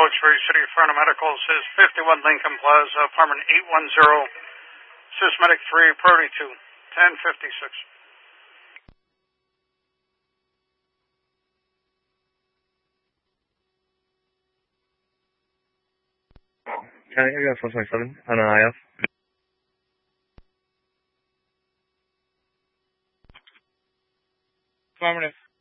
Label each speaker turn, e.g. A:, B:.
A: Wilkes-Barre City Front of Medicals is 51 Lincoln Plaza, apartment 810, Systematic 3, priority 2, 1056.
B: County Area 427 on an IF.
C: Affirmative.